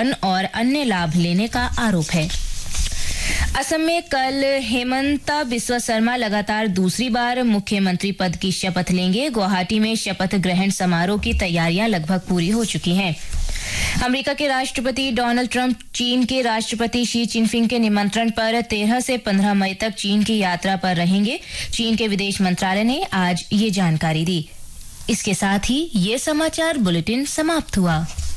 धन और अन्य लाभ लेने का आरोप है। असम में कल हेमंता बिस्वा शर्मा लगातार दूसरी बार मुख्यमंत्री पद की शपथ लेंगे। गुवाहाटी में शपथ ग्रहण समारोह की तैयारियां लगभग पूरी हो चुकी हैं। अमेरिका के राष्ट्रपति डोनाल्ड ट्रंप चीन के राष्ट्रपति शी जिनपिंग के निमंत्रण पर 13 से 15 मई तक चीन की यात्रा पर रहेंगे। चीन के विदेश मंत्रालय ने आज ये जानकारी दी। इसके साथ ही ये समाचार बुलेटिन समाप्त हुआ।